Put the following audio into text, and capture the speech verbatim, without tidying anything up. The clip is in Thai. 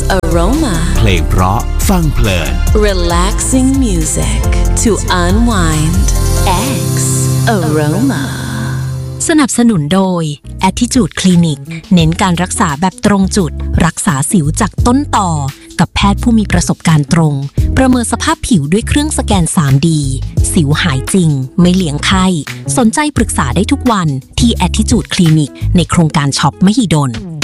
Aroma เพลงเพราะฟังเพลิน Relaxing music to unwind X Aroma สนับสนุนโดย Attitude Clinic เน้นการรักษาแบบตรงจุดรักษาสิวจากต้นต่อกับแพทย์ผู้มีประสบการณ์ตรงประเมินสภาพผิวด้วยเครื่องสแกน ทรี ดี สิวหายจริงไม่เลี่ยงไข้สนใจปรึกษาได้ทุกวันที่ Attitude Clinic ในโครงการช็อปมหิดล